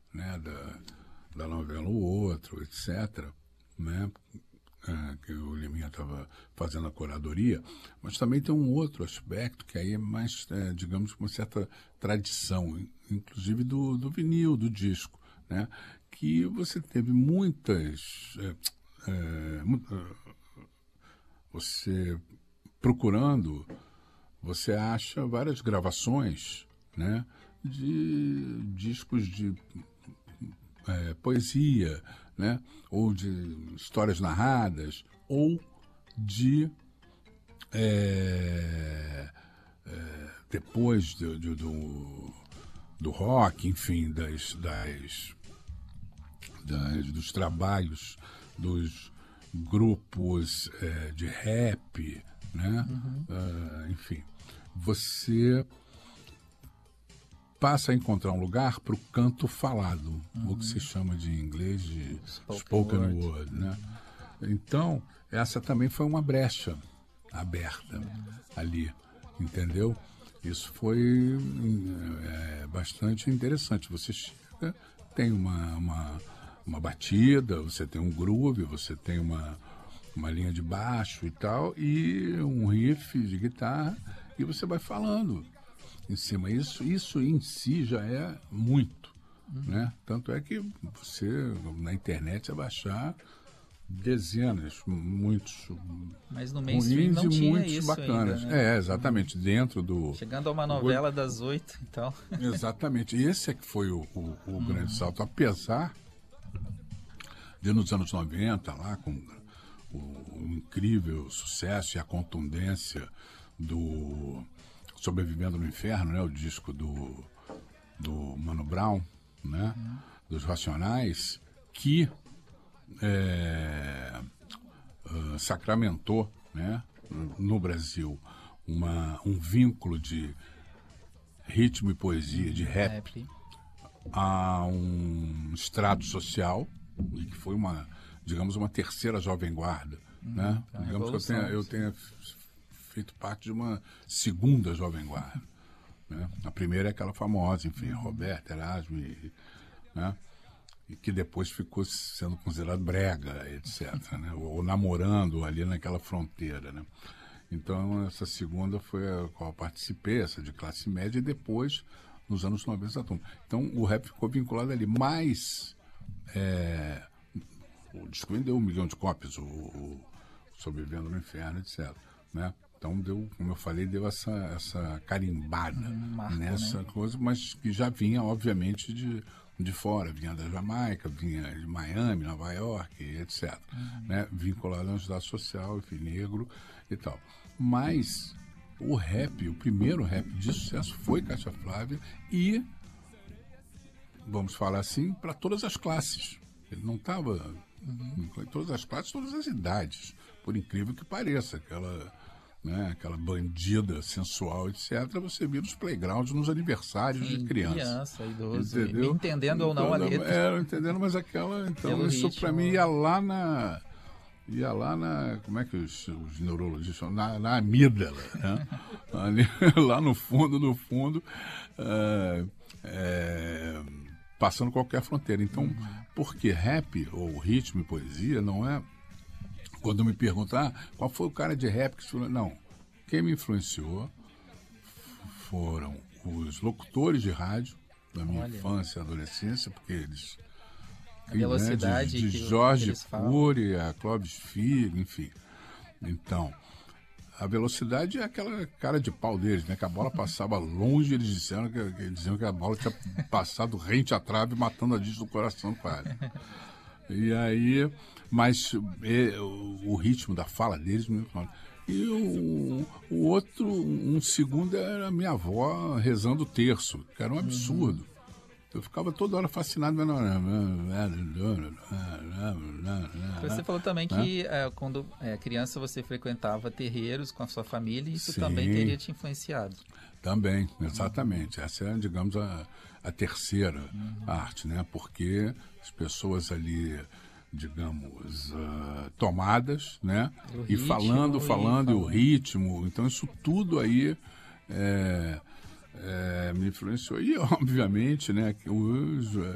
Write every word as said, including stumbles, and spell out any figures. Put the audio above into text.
né, da, da novela O Outro, etcétera, né, é, que o Liminha estava fazendo a curadoria, mas também tem um outro aspecto que aí é mais, é, digamos, uma certa tradição, inclusive do, do vinil, do disco, né, que você teve muitas... É, é, mu- é, você procurando, você acha várias gravações, né, de discos de é, poesia, né, ou de histórias narradas, ou de é, é, depois do, do, do, do rock, enfim, das, das, das, dos trabalhos dos grupos é, de rap, né? Uhum. Uh, enfim, você passa a encontrar um lugar para o canto falado, Uhum. o que se chama de inglês de Spoken spoken word. word, né? Então, essa também foi uma brecha aberta ali, entendeu? Isso foi é, bastante interessante. Você chega, tem uma, uma, uma batida, você tem um groove, você tem uma, uma linha de baixo e tal, e um riff de guitarra, e você vai falando em cima. Isso, isso em si já é muito, uhum. né? Tanto é que você, na internet, você vai achar dezenas, muitos mas no mainstream não e tinha muitos isso bacanas. ainda, né? É, exatamente, uhum. dentro do... Chegando a uma novela das oito, então... Exatamente, e esse é que foi o, o, o uhum. grande salto, apesar de nos anos noventa, lá com o, o incrível sucesso e a contundência do Sobrevivendo no Inferno, né, o disco do, do Mano Brown, né, uhum. dos Racionais, que É, uh, sacramentou, né, no Brasil uma, um vínculo de ritmo e poesia, de rap, a um estrato social, e que foi uma, digamos, uma terceira jovem guarda. Hum, né? Digamos que eu tenha, eu tenha feito parte de uma segunda jovem guarda. Né? A primeira é aquela famosa, enfim, uhum. Roberto, Erasmo, e, né? e que depois ficou sendo considerado brega, etcétera, né? ou, ou namorando ali naquela fronteira, né? Então, essa segunda foi a qual eu participei, essa de classe média, e depois, nos anos noventa, então o rap ficou vinculado ali. Mas é, o disco vendeu um milhão de cópias, o, o Sobrevivendo no Inferno, etcétera, né? Então, deu, como eu falei, deu essa, essa carimbada hum, marco, nessa né? coisa, mas que já vinha, obviamente, de... de fora, vinha da Jamaica, vinha de Miami, Nova York, etcétera. Uhum. Né? Vinculado à unidade social, enfim, negro e tal. Mas o rap, o primeiro rap de sucesso foi Caixa Flávia e, vamos falar assim, para todas as classes. Ele não estava uhum. em todas as classes, todas as idades, por incrível que pareça. Aquela... Né, aquela bandida sensual, etcétera, você vira nos playgrounds, nos aniversários Sim, de criança. criança, idoso, entendeu? Entendendo ou não então, a letra. É, entendendo, mas aquela, então, Pelo isso ritmo. para mim ia lá na, ia lá na, como é que os, os neurologistas chamam? Na, na amígdala, né? Ali, lá no fundo, no fundo, é, é, passando qualquer fronteira. Então, uhum. porque rap, ou ritmo e poesia, não é... Quando me perguntam, ah, qual foi o cara de rap que... Não, quem me influenciou foram os locutores de rádio da minha Olha. infância e adolescência, porque eles... A velocidade né, de, de que Jorge que Cury, a Clóvis Figo, enfim. Então, a velocidade é aquela cara de pau deles, né? Que a bola passava longe, eles disseram que, que, diziam que a bola tinha passado rente à trave, matando a disco do coração, quase. E aí... Mas é, o, o ritmo da fala deles... E o, o outro, um segundo, era a minha avó rezando o terço, que era um absurdo. Uhum. Eu ficava toda hora fascinado. Você falou também que é, quando é, criança você frequentava terreiros com a sua família e isso Sim, também teria te influenciado. Também, exatamente. Essa é, digamos, a, a terceira uhum. arte, né? Porque as pessoas ali... digamos, uh, tomadas, né? E falando, falando, e, e o ritmo. Então, isso tudo aí é, é, me influenciou. E, obviamente, né, os,